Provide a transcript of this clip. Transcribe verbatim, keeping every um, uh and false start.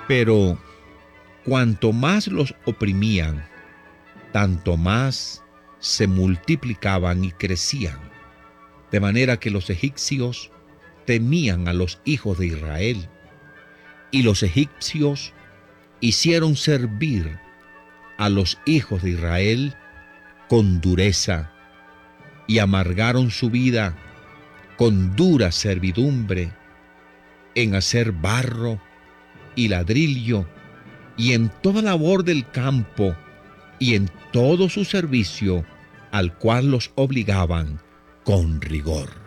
Pero cuanto más los oprimían, tanto más se multiplicaban y crecían, de manera que los egipcios temían a los hijos de Israel, y los egipcios hicieron servir a los hijos de Israel con dureza, y amargaron su vida con dura servidumbre en hacer barro y ladrillo, y en toda labor del campo, y en todo su servicio, al cual los obligaban con rigor.